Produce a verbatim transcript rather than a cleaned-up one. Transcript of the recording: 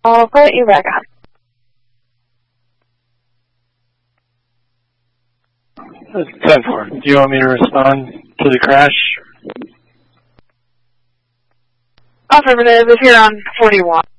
I'll put you back on. ten four. Do you want me to respond to the crash? Affirmative, if you're on forty-one.